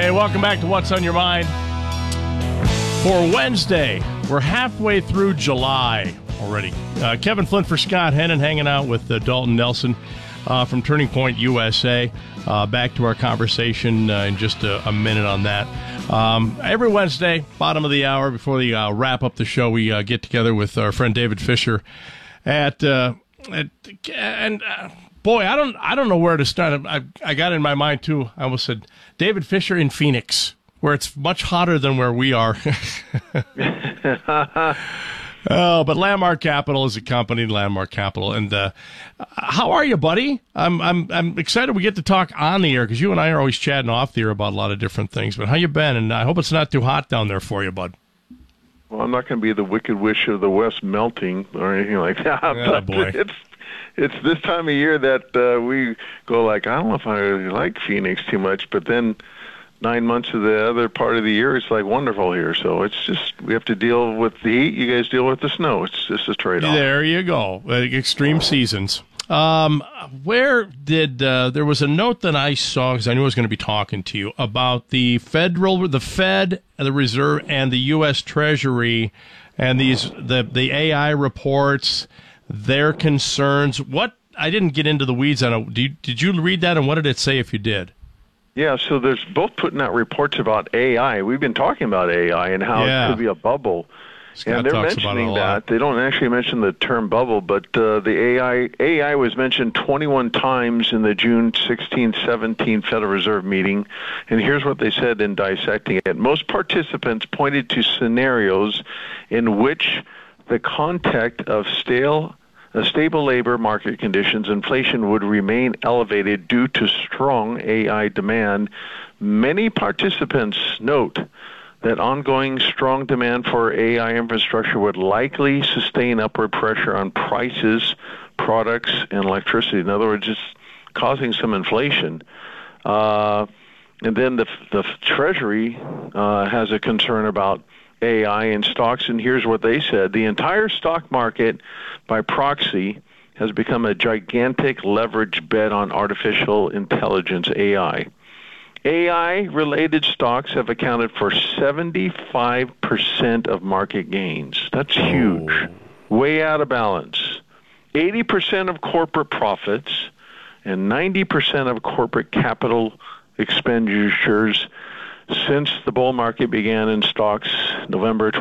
Hey, welcome back to What's on Your Mind. For Wednesday, we're halfway through July already. Kevin Flint for Scott Hennon, hanging out with Dalton Nelson from Turning Point USA. Back to our conversation in just a minute on that. Every Wednesday, bottom of the hour, before we wrap up the show, we get together with our friend David Fisher boy, I don't know where to start. I got in my mind too. I almost said David Fisher in Phoenix, where it's much hotter than where we are. Oh, but Landmark Capital is a company, Landmark Capital. And how are you, buddy? I'm excited we get to talk on the air, because you and I are always chatting off the air about a lot of different things. But how you been? And I hope it's not too hot down there for you, bud. Well, I'm not going to be the Wicked Witch of the West melting or anything like that. Oh, boy. It's this time of year that we go like, I don't know if I really like Phoenix too much, but then 9 months of the other part of the year, it's like wonderful here. So it's just, we have to deal with the heat. You guys deal with the snow. It's just a trade-off. There you go. Extreme seasons. Where did, there was a note that I saw, because I knew I was going to be talking to you, about the Fed, the Reserve, and the U.S. Treasury, and the AI reports, their concerns. What, I didn't get into the weeds on it. Did you read that, and what did it say if you did? Yeah, so there's both putting out reports about AI. We've been talking about AI and how it could be a bubble. Scott and they're talks mentioning about it a lot. that. They don't actually mention the term bubble, but the AI was mentioned 21 times in the June 16-17 Federal Reserve meeting. And here's what they said in dissecting it. Most participants pointed to scenarios in which the context of stable labor market conditions, inflation would remain elevated due to strong AI demand. Many participants note that ongoing strong demand for AI infrastructure would likely sustain upward pressure on prices, products, and electricity. In other words, it's causing some inflation. And then the Treasury has a concern about AI in stocks, and here's what they said. The entire stock market, by proxy, has become a gigantic leverage bet on artificial intelligence, AI. AI-related stocks have accounted for 75% of market gains. That's huge. Way out of balance. 80% of corporate profits and 90% of corporate capital expenditures since the bull market began in stocks November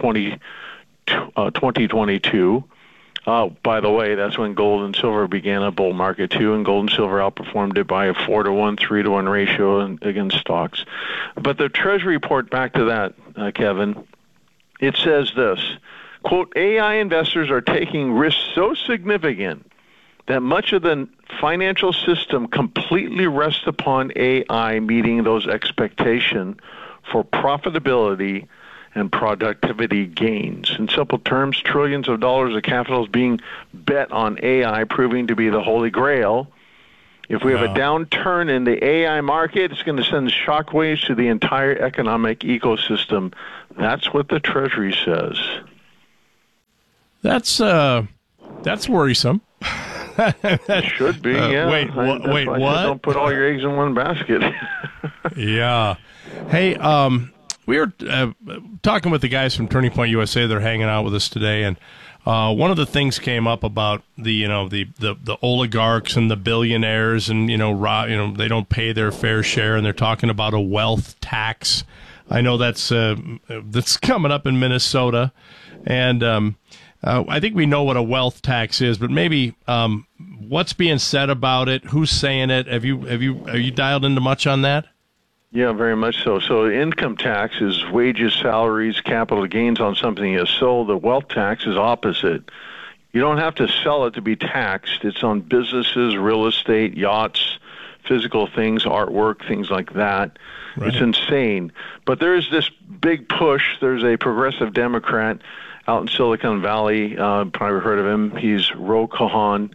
2022. By the way, that's when gold and silver began a bull market too, and gold and silver outperformed it by a 4-to-1, 3-to-1 ratio against stocks. But the Treasury report, back to that, Kevin, it says this, quote, AI investors are taking risks so significant that much of the financial system completely rests upon AI meeting those expectations for profitability and productivity gains. In simple terms, trillions of dollars of capital is being bet on AI, proving to be the holy grail. If we have a downturn in the AI market, it's going to send shockwaves to the entire economic ecosystem. That's what the Treasury says. That's worrisome. It should be, yeah. Wait, what? Don't put all your eggs in one basket. Yeah. Hey, we were talking with the guys from Turning Point USA. They're hanging out with us today, and one of the things came up about the oligarchs and the billionaires, and they don't pay their fair share, and they're talking about a wealth tax. I know that's coming up in Minnesota, and I think we know what a wealth tax is, but maybe what's being said about it? Who's saying it? Are you dialed into much on that? Yeah, very much so. So income tax is wages, salaries, capital gains on something you sold. The wealth tax is opposite. You don't have to sell it to be taxed. It's on businesses, real estate, yachts, physical things, artwork, things like that. Right. It's insane. But there is this big push. There's a progressive Democrat out in Silicon Valley. Probably heard of him. He's Ro Khanna,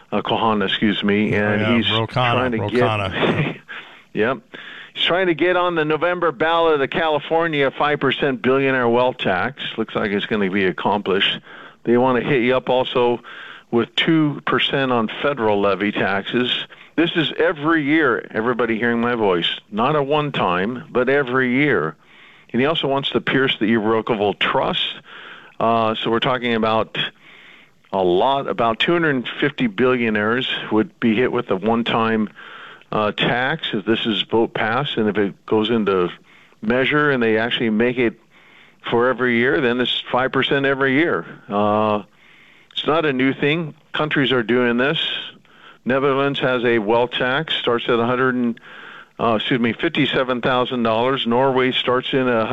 and he's trying to get. Yep. He's trying to get on the November ballot of the California 5% billionaire wealth tax. Looks like it's going to be accomplished. They want to hit you up also with 2% on federal levy taxes. This is every year, everybody hearing my voice, not a one time, but every year. And he also wants to pierce the irrevocable trust. So we're talking about about 250 billionaires would be hit with a one-time tax if this is vote passed, and if it goes into measure and they actually make it for every year, then it's 5% every year. It's not a new thing. Countries are doing this. Netherlands has a wealth tax, starts at $57,000. Norway starts in at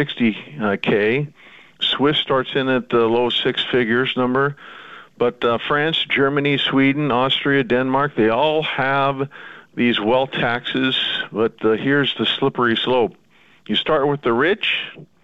$160K. Swiss starts in at the low six figures number. But France, Germany, Sweden, Austria, Denmark, they all have these wealth taxes. But here's the slippery slope. You start with the rich,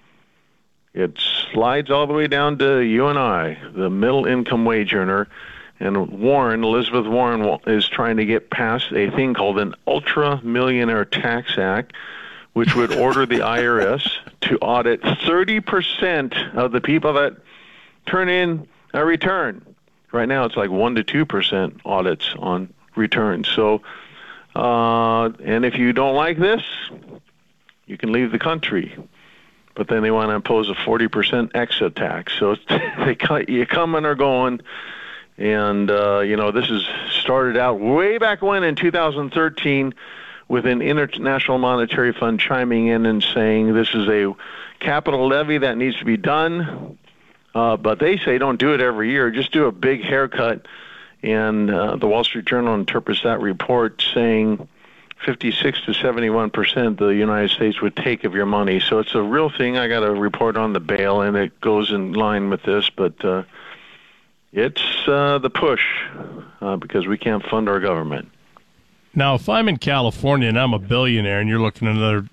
it slides all the way down to you and I, the middle income wage earner. And Elizabeth Warren is trying to get passed a thing called an Ultra Millionaire Tax Act, which would order the IRS to audit 30% of the people that turn in a return. Right now, it's like 1 to 2% audits on returns. So, and if you don't like this, you can leave the country. But then they want to impose a 40% exit tax. So you coming or going. And, this is started out way back when in 2013 with an International Monetary Fund chiming in and saying this is a capital levy that needs to be done. But they say don't do it every year. Just do a big haircut. And the Wall Street Journal interprets that report saying 56 to 71% the United States would take of your money. So it's a real thing. I got a report on the bail, and it goes in line with this. But it's the push because we can't fund our government. Now, if I'm in California and I'm a billionaire and you're looking at another,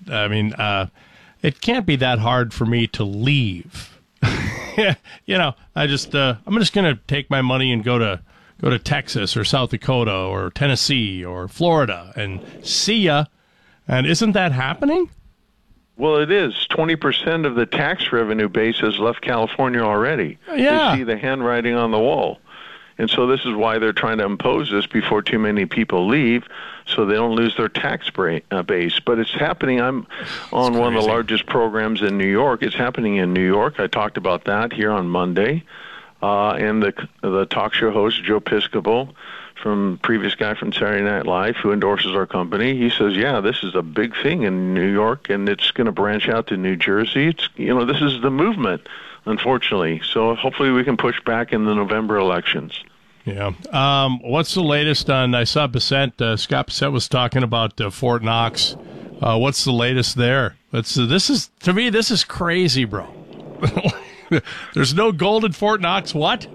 it can't be that hard for me to leave. I'm just going to take my money and go to Texas or South Dakota or Tennessee or Florida and see ya. And isn't that happening? Well, it is. 20% of the tax revenue base has left California already. Yeah. They see the handwriting on the wall. And so this is why they're trying to impose this before too many people leave so they don't lose their tax base. But it's happening. I'm on one of the largest programs in New York. It's happening in New York. I talked about that here on Monday. And the talk show host, Joe Piscopo, from previous guy from Saturday Night Live, who endorses our company, he says, yeah, this is a big thing in New York, and it's going to branch out to New Jersey. It's this is the movement, unfortunately. So hopefully we can push back in the November elections. Yeah. What's the latest on, I saw Scott Bessent was talking about Fort Knox. What's the latest there? To me, this is crazy, bro. There's no gold in Fort Knox, what?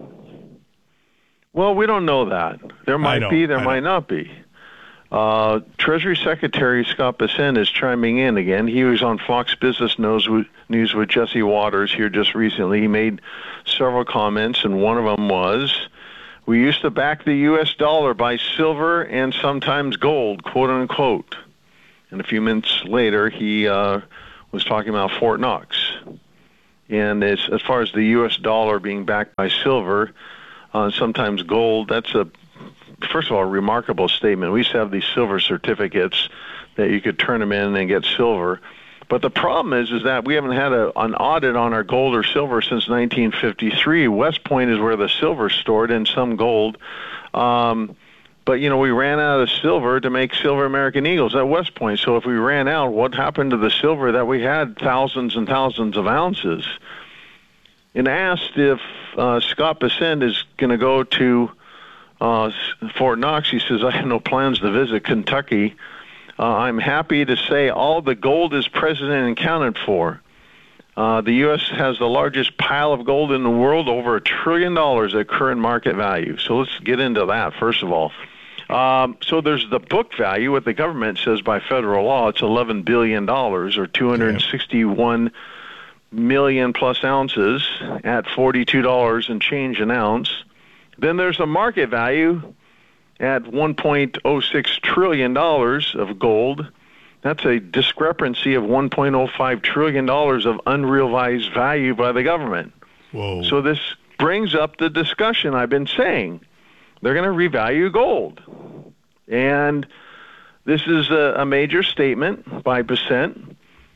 Well, we don't know that. There might be, there might not be. Treasury Secretary Scott Bessent is chiming in again. He was on Fox Business News with Jesse Waters here just recently. He made several comments, and one of them was, we used to back the U.S. dollar by silver and sometimes gold, quote unquote. And a few minutes later, he was talking about Fort Knox. And as far as the U.S. dollar being backed by silver, sometimes gold, that's first of all, a remarkable statement. We used to have these silver certificates that you could turn them in and get silver. But the problem is that we haven't had an audit on our gold or silver since 1953. West Point is where the silver's stored and some gold. But, we ran out of silver to make silver American Eagles at West Point. So if we ran out, what happened to the silver that we had thousands and thousands of ounces? And asked if Scott Bessent is going to go to Fort Knox. He says, I have no plans to visit Kentucky. I'm happy to say all the gold is present and accounted for. The U.S. has the largest pile of gold in the world, over $1 trillion at current market value. So let's get into that, first of all. So there's the book value, what the government says by federal law. It's $11 billion, or 261 million plus ounces at $42 and change an ounce. Then there's a market value at $1.06 trillion of gold. That's a discrepancy of $1.05 trillion of unrealized value by the government. Whoa. So this brings up the discussion I've been saying. They're going to revalue gold. And this is a major statement, 5%.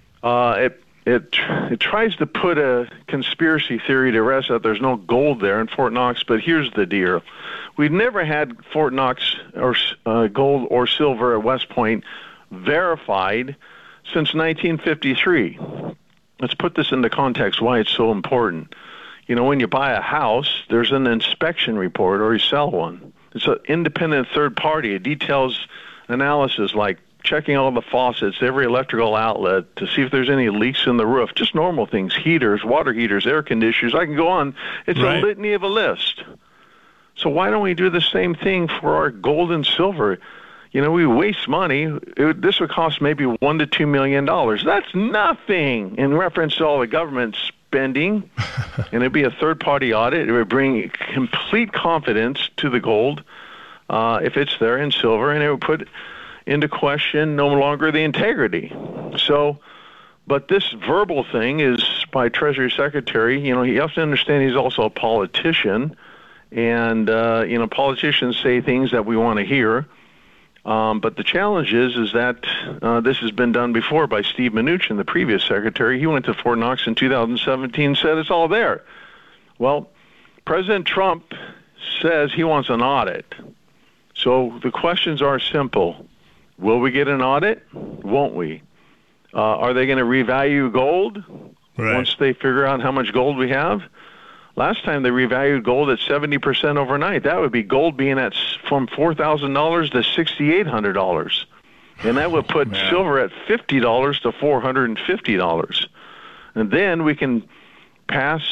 It tries to put a conspiracy theory to rest that there's no gold there in Fort Knox, but here's the deal. We've never had Fort Knox or gold or silver at West Point verified since 1953. Let's put this into context, why it's so important. You know, when you buy a house, there's an inspection report, or you sell one. It's an independent third party. It details analysis like checking all the faucets, every electrical outlet to see if there's any leaks in the roof, just normal things, heaters, water heaters, air conditioners. I can go on. It's right. A litany of a list. So why don't we do the same thing for our gold and silver? You know, we waste money. This would cost maybe $1 to $2 million. That's nothing in reference to all the government spending. And it'd be a third-party audit. It would bring complete confidence to the gold if it's there in silver, and it would put into question no longer the integrity. So, but this verbal thing is by Treasury Secretary. You know, you have to understand he's also a politician, and you know, politicians say things that we want to hear. But the challenge is that this has been done before by Steve Mnuchin, the previous secretary. He went to Fort Knox in 2017, said it's all there. Well, President Trump says he wants an audit. So the questions are simple. Will we get an audit? Won't we? Are they going to revalue gold once they figure out how much gold we have? Last time they revalued gold at 70% overnight. That would be gold being at from $4,000 to $6,800. And that would put silver at $50 to $450. And then we can pass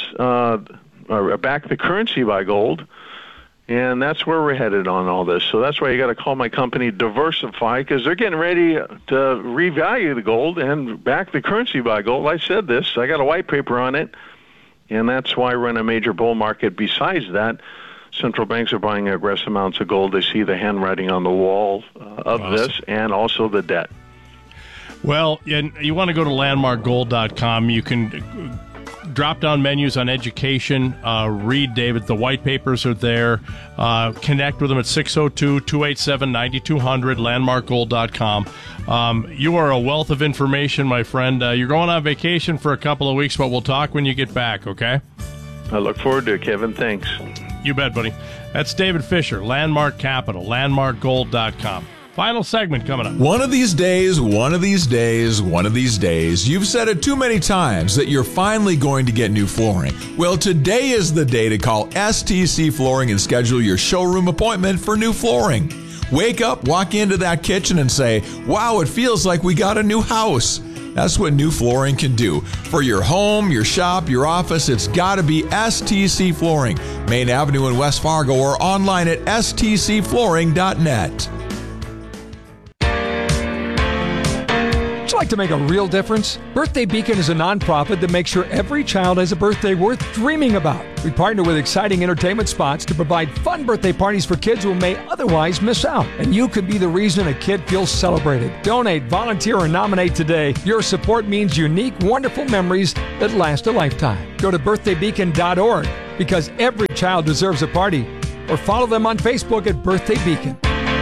back the currency by gold. And that's where we're headed on all this. So that's why you got to call my company Diversify, because they're getting ready to revalue the gold and back the currency by gold. I said this. I got a white paper on it. And that's why we're in a major bull market. Besides that, central banks are buying aggressive amounts of gold. They see the handwriting on the wall of this, and also the debt. Well, and you want to go to landmarkgold.com. You can drop down menus on education, read, David, the white papers are there. Connect with them at 602-287-9200, landmarkgold.com. You are a wealth of information, my friend. You're going on vacation for a couple of weeks, but we'll talk when you get back, okay? I look forward to it, Kevin. Thanks. You bet, buddy. That's David Fisher, Landmark Capital, landmarkgold.com. Final segment coming up. One of these days, one of these days, one of these days, you've said it too many times that you're finally going to get new flooring. Well, today is the day to call STC Flooring and schedule your showroom appointment for new flooring. Wake up, walk into that kitchen and say, wow, it feels like we got a new house. That's what new flooring can do. For your home, your shop, your office, it's got to be STC Flooring. Main Avenue in West Fargo or online at stcflooring.net. Would you like to make a real difference? Birthday Beacon is a nonprofit that makes sure every child has a birthday worth dreaming about. We partner with exciting entertainment spots to provide fun birthday parties for kids who may otherwise miss out. And you could be the reason a kid feels celebrated. Donate, volunteer, or nominate today. Your support means unique, wonderful memories that last a lifetime. Go to birthdaybeacon.org because every child deserves a party. Or follow them on Facebook at Birthday Beacon.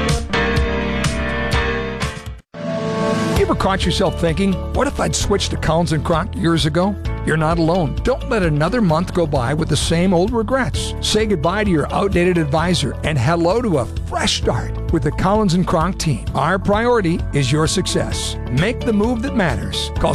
You ever caught yourself thinking, what if I'd switched to Collins & Kronk years ago? You're not alone. Don't let another month go by with the same old regrets. Say goodbye to your outdated advisor and hello to a fresh start with the Collins & Kronk team. Our priority is your success. Make the move that matters. Call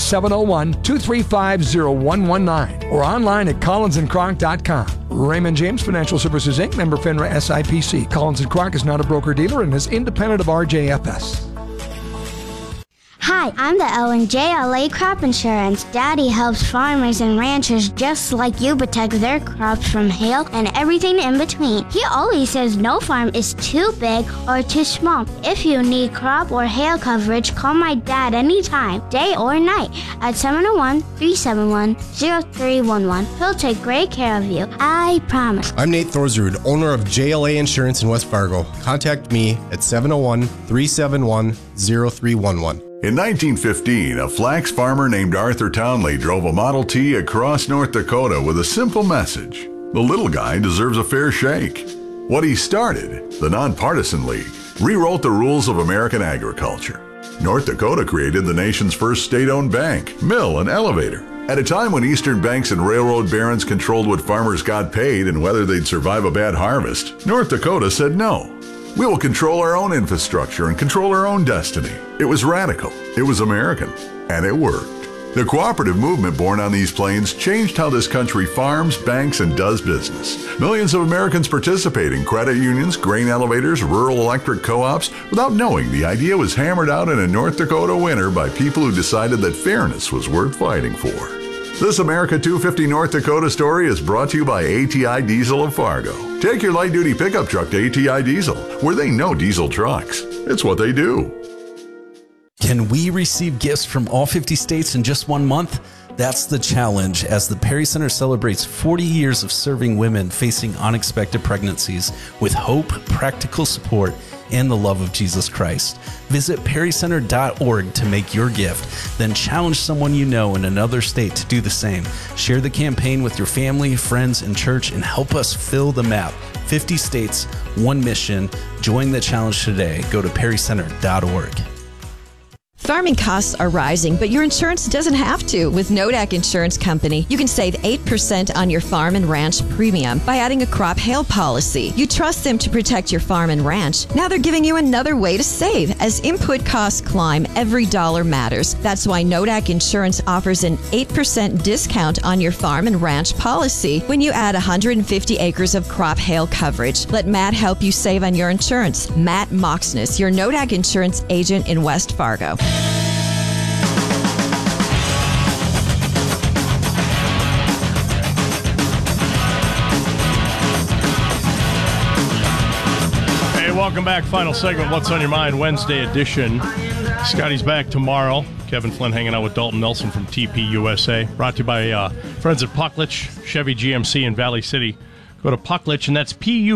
701-235-0119 or online at collinsandkronk.com. Raymond James Financial Services, Inc., member FINRA SIPC. Collins & Kronk is not a broker-dealer and is independent of RJFS. Hi, I'm the LNJLA Crop Insurance. Daddy helps farmers and ranchers just like you protect their crops from hail and everything in between. He always says no farm is too big or too small. If you need crop or hail coverage, call my dad anytime, day or night, at 701-371-0311. He'll take great care of you. I promise. I'm Nate Thorsrud, owner of JLA Insurance in West Fargo. Contact me at 701-371-0311. In 1915, a flax farmer named Arthur Townley drove a Model T across North Dakota with a simple message. The little guy deserves a fair shake. What he started, the Nonpartisan League, rewrote the rules of American agriculture. North Dakota created the nation's first state-owned bank, mill, and elevator. At a time when Eastern banks and railroad barons controlled what farmers got paid and whether they'd survive a bad harvest, North Dakota said no. We will control our own infrastructure and control our own destiny. It was radical, it was American, and it worked. The cooperative movement born on these plains changed how this country farms, banks, and does business. Millions of Americans participate in credit unions, grain elevators, rural electric co-ops, without knowing the idea was hammered out in a North Dakota winter by people who decided that fairness was worth fighting for. This America 250 North Dakota story is brought to you by ATI Diesel of Fargo. Take your light-duty pickup truck to ATI Diesel, where they know diesel trucks. It's what they do. Can we receive gifts from all 50 states in just 1 month? That's the challenge as the Perry Center celebrates 40 years of serving women facing unexpected pregnancies with hope, practical support, and the love of Jesus Christ. Visit perrycenter.org to make your gift. Then challenge someone you know in another state to do the same. Share the campaign with your family, friends, and church, and help us fill the map. 50 states, one mission. Join the challenge today. Go to perrycenter.org. Farming costs are rising, but your insurance doesn't have to. With Nodak Insurance Company, you can save 8% on your farm and ranch premium by adding a crop hail policy. You trust them to protect your farm and ranch. Now they're giving you another way to save. As input costs climb, every dollar matters. That's why Nodak Insurance offers an 8% discount on your farm and ranch policy when you add 150 acres of crop hail coverage. Let Matt help you save on your insurance. Matt Moxness, your Nodak Insurance agent in West Fargo. Welcome back. Final segment, What's on Your Mind, Wednesday edition. Scotty's back tomorrow. Kevin Flynn hanging out with Dalton Nelson from TP USA. Brought to you by friends at Pucklich, Chevy GMC in Valley City. Go to Pucklich, and that's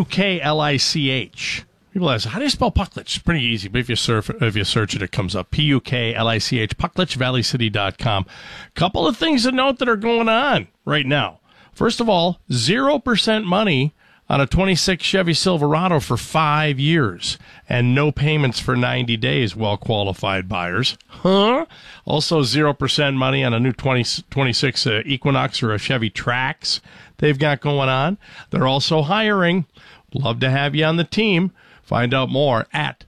P-U-K-L-I-C-H. People ask, how do you spell Pucklich? It's pretty easy, but if you search it, it comes up. P-U-K-L-I-C-H, PucklichValleyCity.com. Couple of things to note that are going on right now. First of all, 0% money on a 26 Chevy Silverado for 5 years and no payments for 90 days, well-qualified buyers. Also 0% money on a new 26 Equinox or a Chevy Trax they've got going on. They're also hiring. Love to have you on the team. Find out more at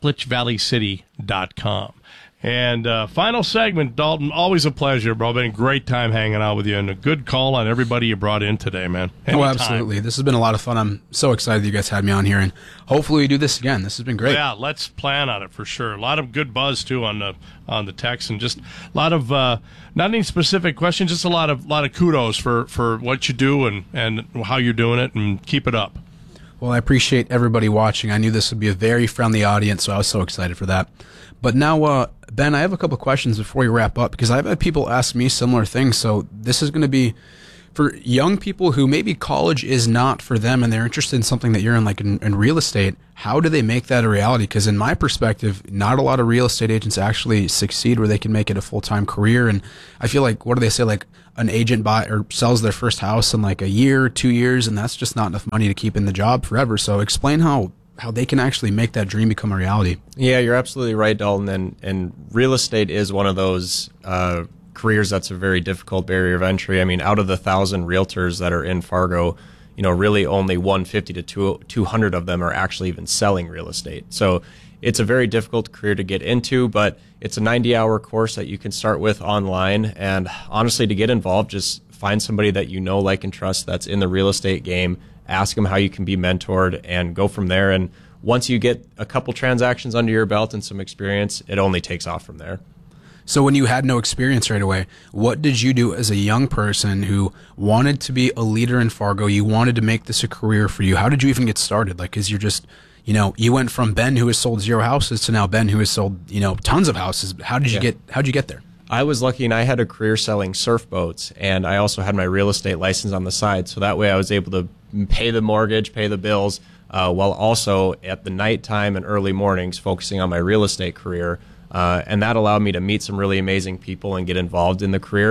PucklichValleyCity.com. And final segment, Dalton, always a pleasure, bro. Been a great time hanging out with you, and a good call on everybody you brought in today, man. Anytime. Oh, absolutely. This has been a lot of fun. I'm so excited you guys had me on here, and hopefully we do this again. This has been great. Yeah, let's plan on it for sure. A lot of good buzz, too, on the text, and just a lot of, not any specific questions, just a lot of kudos for what you do and how you're doing it, and keep it up. Well, I appreciate everybody watching. I knew this would be a very friendly audience, so I was so excited for that. But now, Ben, I have a couple of questions before we wrap up, because I've had people ask me similar things. So this is going to be for young people who maybe college is not for them and they're interested in something that you're in, like in real estate. How do they make that a reality? Because in my perspective, not a lot of real estate agents actually succeed where they can make it a full-time career. And I feel like, what do they say, like an agent buy or sells their first house in like a year, 2 years, and that's just not enough money to keep in the job forever. So explain how they can actually make that dream become a reality. Yeah, you're absolutely right, Dalton. And real estate is one of those careers that's a very difficult barrier of entry. I mean, out of the 1,000 realtors that are in Fargo, really only 150 to 200 of them are actually even selling real estate. So it's a very difficult career to get into, but it's a 90-hour course that you can start with online. And honestly, to get involved, just find somebody that you know, like, and trust that's in the real estate game. Ask them how you can be mentored and go from there. And once you get a couple transactions under your belt and some experience, it only takes off from there. So when you had no experience right away, what did you do as a young person who wanted to be a leader in Fargo? You wanted to make this a career for you. How did you even get started? Like, because you're just, you went from Ben who has sold 0 houses to now Ben who has sold, tons of houses. How'd you get there? I was lucky and I had a career selling surf boats, and I also had my real estate license on the side. So that way I was able to pay the mortgage, pay the bills, while also at the nighttime and early mornings focusing on my real estate career. And that allowed me to meet some really amazing people and get involved in the career.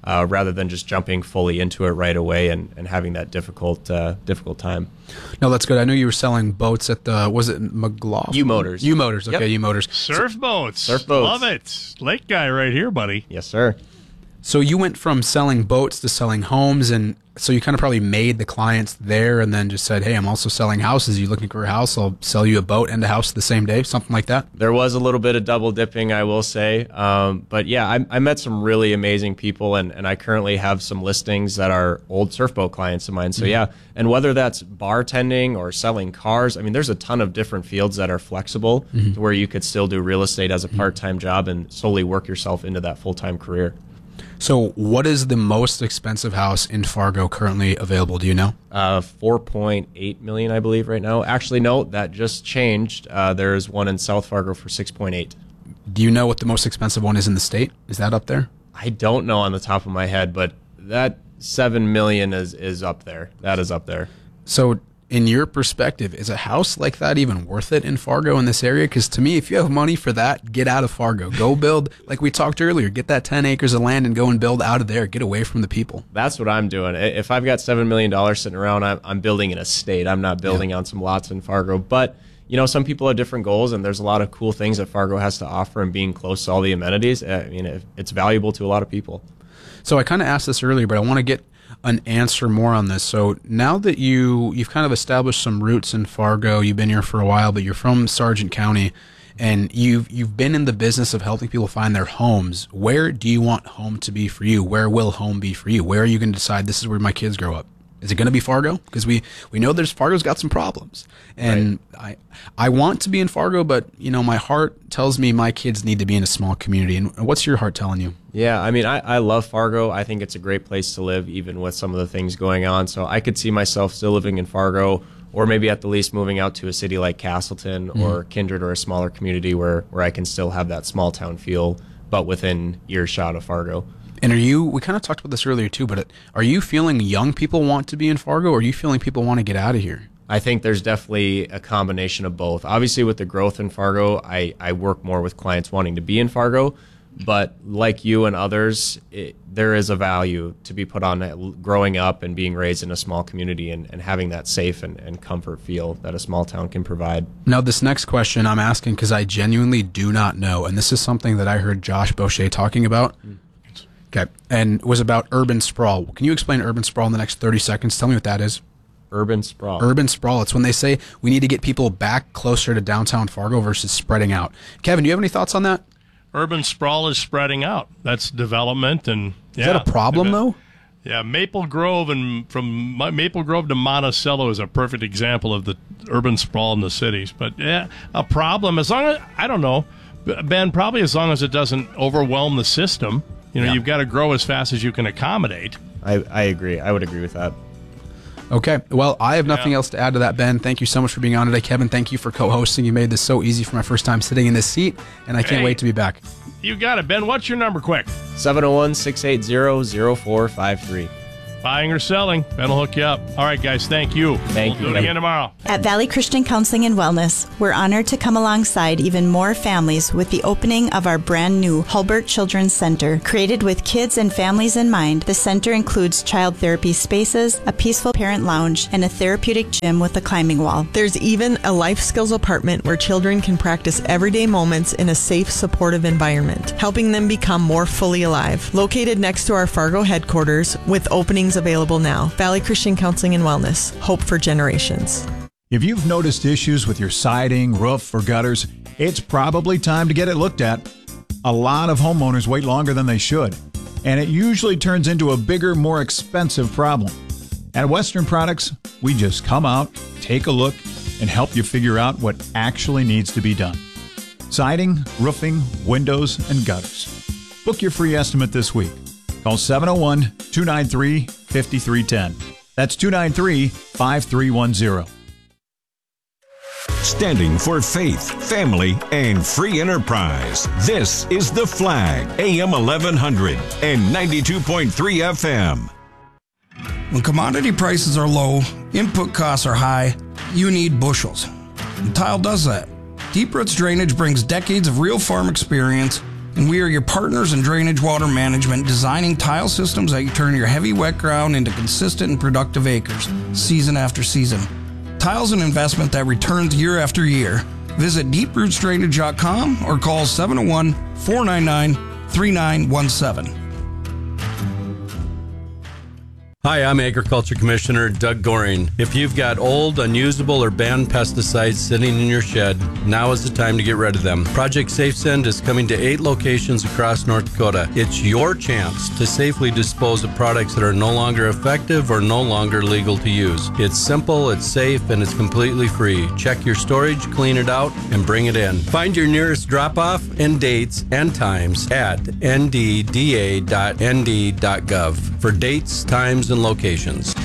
rather than just jumping fully into it right away and having that difficult time. No, that's good. I knew you were selling boats at the, was it McLaughlin? U-Motors. U-Motors, okay, Yep. U-Motors. Surf boats. Surf boats. Love it. Lake guy right here, buddy. Yes, sir. So you went from selling boats to selling homes, and so you kind of probably made the clients there and then just said, hey, I'm also selling houses. You looking for a house? I'll sell you a boat and a house the same day, something like that? There was a little bit of double dipping, I will say. But yeah, I met some really amazing people, and I currently have some listings that are old surf boat clients of mine. So yeah, and whether that's bartending or selling cars, I mean, there's a ton of different fields that are flexible to where you could still do real estate as a part-time job and slowly work yourself into that full-time career. So what is the most expensive house in Fargo currently available? Do you know? $4.8 million, I believe, right now. Actually, no, that just changed. There's one in South Fargo for $6.8. Do you know what the most expensive one is in the state? Is that up there? I don't know on the top of my head, but that $7 million is up there. That is up there. So in your perspective, is a house like that even worth it in Fargo in this area? Because to me, if you have money for that, get out of Fargo. Go build, like we talked earlier, get that 10 acres of land and go and build out of there. Get away from the people. That's what I'm doing. If I've got $7 million sitting around, I'm building an estate. I'm not building on some lots in Fargo. But, you know, some people have different goals, and there's a lot of cool things that Fargo has to offer, and being close to all the amenities, I mean, it's valuable to a lot of people. So I kind of asked this earlier, but I want to get an answer more on this. So now that you've kind of established some roots in Fargo, you've been here for a while, but you're from Sargent County, and you've been in the business of helping people find their homes. Where do you want home to be for you? Where will home be for you? Where are you going to decide this is where my kids grow up? Is it going to be Fargo? Because we know Fargo's got some problems, and right. I want to be in Fargo, but you know my heart tells me my kids need to be in a small community. And what's your heart telling you? Yeah, I mean, I love Fargo. I think it's a great place to live, even with some of the things going on. So I could see myself still living in Fargo, or maybe at the least moving out to a city like Castleton or Kindred, or a smaller community where I can still have that small town feel, but within earshot of Fargo. And we kind of talked about this earlier too, but are you feeling young people want to be in Fargo, or are you feeling people want to get out of here? I think there's definitely a combination of both. Obviously, with the growth in Fargo, I work more with clients wanting to be in Fargo, but like you and others, there is a value to be put on it, growing up and being raised in a small community and having that safe and comfort feel that a small town can provide. Now, this next question I'm asking because I genuinely do not know, and this is something that I heard Josh Boucher talking about. Okay, and was about urban sprawl. Can you explain urban sprawl in the next 30 seconds? Tell me what that is. Urban sprawl. Urban sprawl. It's when they say we need to get people back closer to downtown Fargo versus spreading out. Kevin, do you have any thoughts on that? Urban sprawl is spreading out. That's development, and is that a problem though? Yeah, Maple Grove, and from Maple Grove to Monticello is a perfect example of the urban sprawl in the cities. But yeah, a problem as long as, I don't know, Ben, probably as long as it doesn't overwhelm the system. You know, you've got to grow as fast as you can accommodate. I agree. I would agree with that. Okay. Well, I have nothing else to add to that, Ben. Thank you so much for being on today. Kevin, thank you for co-hosting. You made this so easy for my first time sitting in this seat, and I can't wait to be back. You got it, Ben. What's your number, quick? 701-680-0453. Buying or selling, Ben will hook you up. All right, guys, thank you. Thank you. Do it again tomorrow. At Valley Christian Counseling and Wellness, we're honored to come alongside even more families with the opening of our brand new Hulbert Children's Center. Created with kids and families in mind, the center includes child therapy spaces, a peaceful parent lounge, and a therapeutic gym with a climbing wall. There's even a life skills apartment where children can practice everyday moments in a safe, supportive environment, helping them become more fully alive. Located next to our Fargo headquarters with openings available now. Valley Christian Counseling and Wellness. Hope for generations. If you've noticed issues with your siding, roof, or gutters, it's probably time to get it looked at. A lot of homeowners wait longer than they should, and it usually turns into a bigger, more expensive problem. At Western Products, we just come out, take a look, and help you figure out what actually needs to be done. Siding, roofing, windows, and gutters. Book your free estimate this week. Call 701-293-5310. That's 293-5310. Standing for faith, family, and free enterprise. This is The Flag, AM 1100 and 92.3 FM. When commodity prices are low, input costs are high, you need bushels. And Tile does that. Deep Roots Drainage brings decades of real farm experience, And we are your partners in drainage water management, designing tile systems that turn your heavy wet ground into consistent and productive acres, season after season. Tile's an investment that returns year after year. Visit deeprootsdrainage.com or call 701-499-3917. Hi, I'm Agriculture Commissioner Doug Goring. If you've got old, unusable, or banned pesticides sitting in your shed, now is the time to get rid of them. Project SafeSend is coming to 8 locations across North Dakota. It's your chance to safely dispose of products that are no longer effective or no longer legal to use. It's simple, it's safe, and it's completely free. Check your storage, clean it out, and bring it in. Find your nearest drop-off and dates and times at ndda.nd.gov for dates, times, and locations.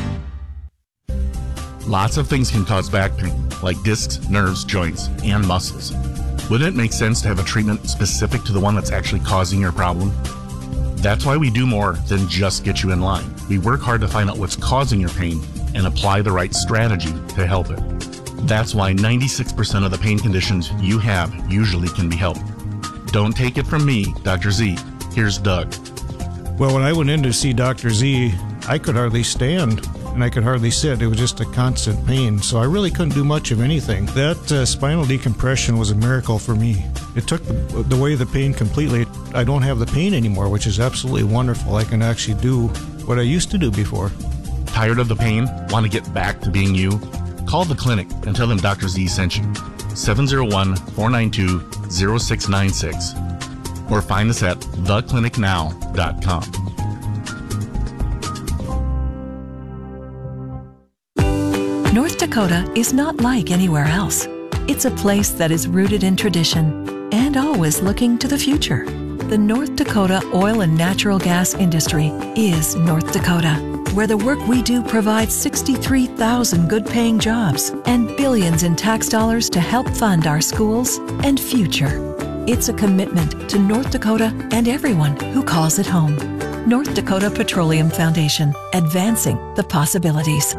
Lots of things can cause back pain, like discs, nerves, joints, and muscles. Wouldn't it make sense to have a treatment specific to the one that's actually causing your problem? That's why we do more than just get you in line. We work hard to find out what's causing your pain and apply the right strategy to help it. That's why 96% of the pain conditions you have usually can be helped. Don't take it from me, Dr. Z. Here's Doug. Well, when I went in to see Dr. Z, I could hardly stand and I could hardly sit. It was just a constant pain, so I really couldn't do much of anything. That spinal decompression was a miracle for me. It took the way of the pain completely. I don't have the pain anymore, which is absolutely wonderful. I can actually do what I used to do before. Tired of the pain? Want to get back to being you? Call the clinic and tell them Dr. Z sent you. 701-492-0696. Or find us at theclinicnow.com. North Dakota is not like anywhere else. It's a place that is rooted in tradition and always looking to the future. The North Dakota oil and natural gas industry is North Dakota, where the work we do provides 63,000 good-paying jobs and billions in tax dollars to help fund our schools and future. It's a commitment to North Dakota and everyone who calls it home. North Dakota Petroleum Foundation, advancing the possibilities.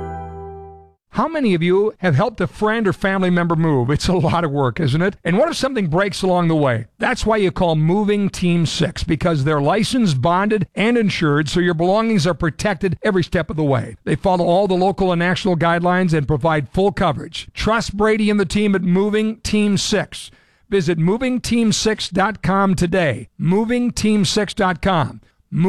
How many of you have helped a friend or family member move? It's a lot of work, isn't it? And what if something breaks along the way? That's why you call Moving Team 6, because they're licensed, bonded, and insured, so your belongings are protected every step of the way. They follow all the local and national guidelines and provide full coverage. Trust Brady and the team at Moving Team 6. Visit movingteam6.com today. Movingteam6.com.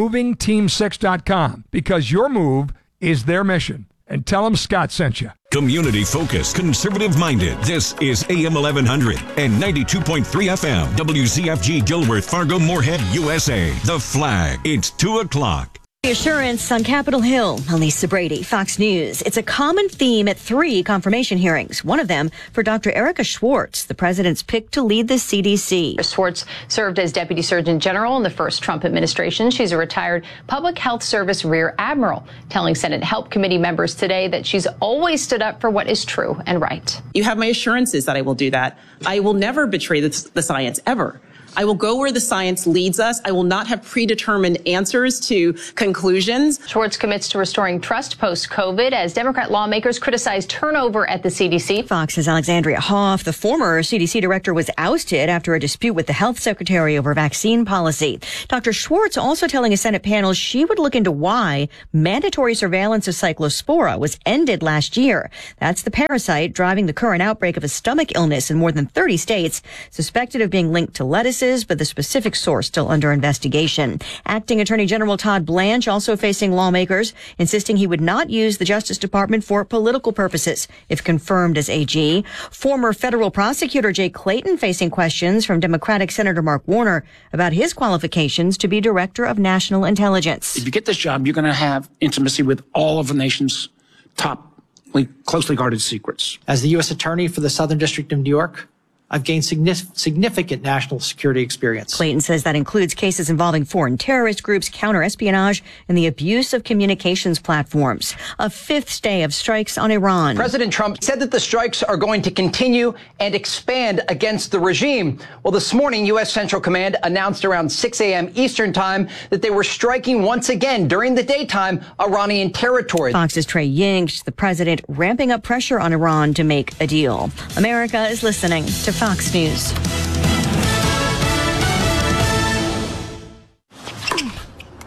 Movingteam6.com, because your move is their mission. And tell them Scott sent you. Community focused, conservative minded. This is AM 1100 and 92.3 FM. WZFG Gilworth, Fargo, Moorhead, USA. The Flag. It's 2 o'clock. Reassurance on Capitol Hill. Lisa Brady, Fox News. It's a common theme at 3 confirmation hearings. One of them for Dr. Erica Schwartz, the president's pick to lead the CDC. Schwartz served as Deputy Surgeon General in the first Trump administration. She's a retired Public Health Service Rear Admiral, telling Senate Help Committee members today that she's always stood up for what is true and right. You have my assurances that I will do that. I will never betray the science, ever. I will go where the science leads us. I will not have predetermined answers to conclusions. Schwartz commits to restoring trust post-COVID as Democrat lawmakers criticize turnover at the CDC. Fox's Alexandria Hoff, the former CDC director, was ousted after a dispute with the health secretary over vaccine policy. Dr. Schwartz also telling a Senate panel she would look into why mandatory surveillance of Cyclospora was ended last year. That's the parasite driving the current outbreak of a stomach illness in more than 30 states, suspected of being linked to lettuce, but the specific source still under investigation. Acting Attorney General Todd Blanche also facing lawmakers, insisting he would not use the Justice Department for political purposes if confirmed as AG. Former federal prosecutor Jay Clayton facing questions from Democratic Senator Mark Warner about his qualifications to be Director of National Intelligence. If you get this job, you're going to have intimacy with all of the nation's top, closely guarded secrets. As the U.S. Attorney for the Southern District of New York, I've gained significant national security experience. Clayton says that includes cases involving foreign terrorist groups, counter-espionage, and the abuse of communications platforms. A 5th day of strikes on Iran. President Trump said that the strikes are going to continue and expand against the regime. Well, this morning, U.S. Central Command announced around 6 a.m. Eastern time that they were striking once again during the daytime Iranian territory. Fox's Trey Yingst, the president ramping up pressure on Iran to make a deal. America is listening to Fox News.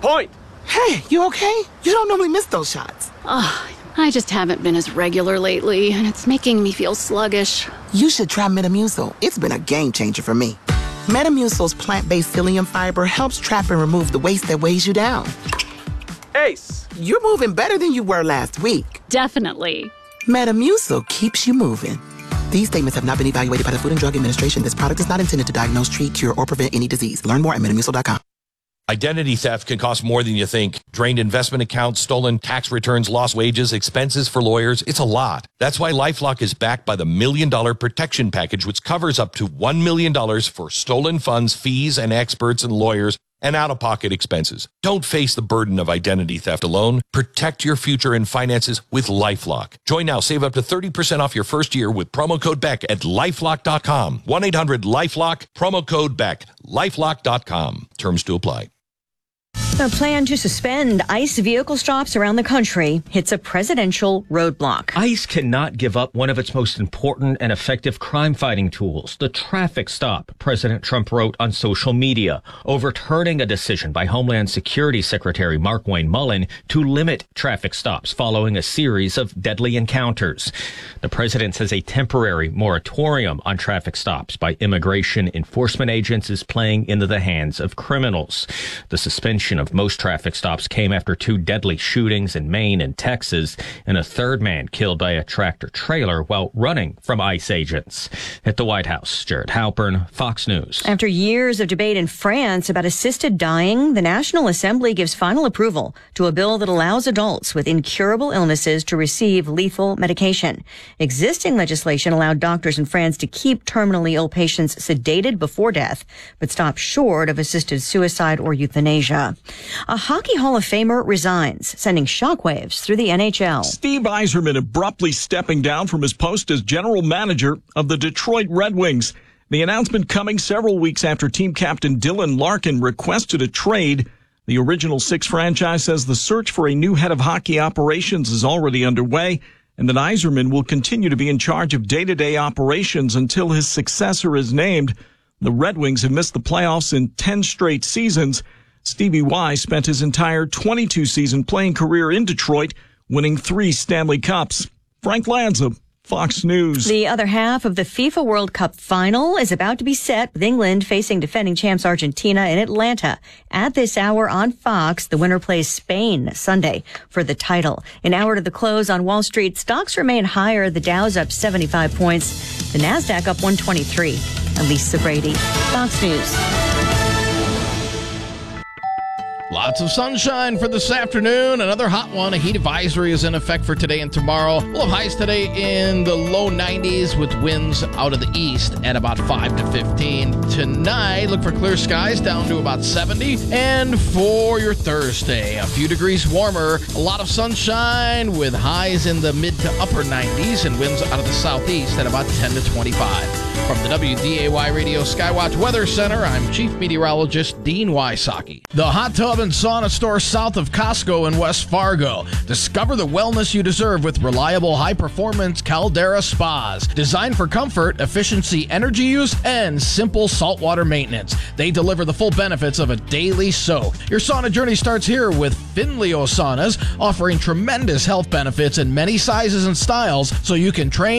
Point! Hey, you okay? You don't normally miss those shots. I just haven't been as regular lately, and it's making me feel sluggish. You should try Metamucil. It's been a game changer for me. Metamucil's plant-based psyllium fiber helps trap and remove the waste that weighs you down. Ace! You're moving better than you were last week. Definitely. Metamucil keeps you moving. These statements have not been evaluated by the Food and Drug Administration. This product is not intended to diagnose, treat, cure, or prevent any disease. Learn more at metamucil.com. Identity theft can cost more than you think. Drained investment accounts, stolen tax returns, lost wages, expenses for lawyers. It's a lot. That's why LifeLock is backed by the $1 Million Protection Package, which covers up to $1 million for stolen funds, fees, and experts and lawyers, and out-of-pocket expenses. Don't face the burden of identity theft alone. Protect your future and finances with LifeLock. Join now. Save up to 30% off your first year with promo code BECK at LifeLock.com. 1-800-LifeLock, promo code BECK. LifeLock.com. Terms to apply. A plan to suspend ICE vehicle stops around the country hits a presidential roadblock. ICE cannot give up one of its most important and effective crime-fighting tools, the traffic stop, President Trump wrote on social media, overturning a decision by Homeland Security Secretary Markwayne Mullin to limit traffic stops following a series of deadly encounters. The president says a temporary moratorium on traffic stops by immigration enforcement agents is playing into the hands of criminals. The suspension of most traffic stops came after 2 deadly shootings in Maine and Texas, and a third man killed by a tractor trailer while running from ICE agents. At the White House, Jared Halpern, Fox News. After years of debate in France about assisted dying, the National Assembly gives final approval to a bill that allows adults with incurable illnesses to receive lethal medication. Existing legislation allowed doctors in France to keep terminally ill patients sedated before death, but stop short of assisted suicide or euthanasia. A Hockey Hall of Famer resigns, sending shockwaves through the NHL. Steve Yzerman abruptly stepping down from his post as general manager of the Detroit Red Wings. The announcement coming several weeks after team captain Dylan Larkin requested a trade. The Original Six franchise says the search for a new head of hockey operations is already underway, and that Yzerman will continue to be in charge of day-to-day operations until his successor is named. The Red Wings have missed the playoffs in 10 straight seasons. Stevie Y spent his entire 22-season playing career in Detroit, winning 3 Stanley Cups. Frank Lanza, Fox News. The other half of the FIFA World Cup final is about to be set, with England facing defending champs Argentina in Atlanta. At this hour on Fox, the winner plays Spain Sunday for the title. An hour to the close on Wall Street, stocks remain higher. The Dow's up 75 points. The Nasdaq up 123. I'm Lisa Brady, Fox News. Lots of sunshine for this afternoon. Another hot one. A heat advisory is in effect for today and tomorrow. We'll have highs today in the low 90s with winds out of the east at about 5 to 15. Tonight, look for clear skies down to about 70. And for your Thursday, a few degrees warmer. A lot of sunshine with highs in the mid to upper 90s and winds out of the southeast at about 10 to 25. From the WDAY Radio Skywatch Weather Center, I'm Chief Meteorologist Dean Wysocki. The hot tub and sauna store south of Costco in West Fargo. Discover the wellness you deserve with reliable, high-performance Caldera spas. Designed for comfort, efficiency, energy use, and simple saltwater maintenance. They deliver the full benefits of a daily soak. Your sauna journey starts here with Finleo Saunas, offering tremendous health benefits in many sizes and styles so you can train